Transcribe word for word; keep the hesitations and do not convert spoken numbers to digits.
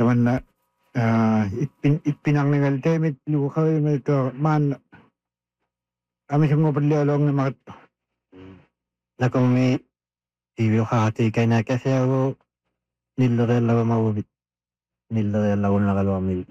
Naman na ah, ipin ipinangngal temit luka ito man kami semua berdialog na mat na kami iyo hati kay na kasi ako nilorela mawubit nilorela ko nakalawang